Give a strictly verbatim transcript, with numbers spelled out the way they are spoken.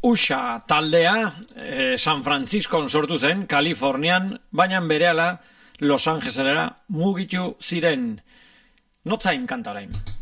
Usha taldea eh, San Franciscon sortu zen, Kalifornian, baina berehala Los Angelesera mugitu ziren. Notzain kanta orain.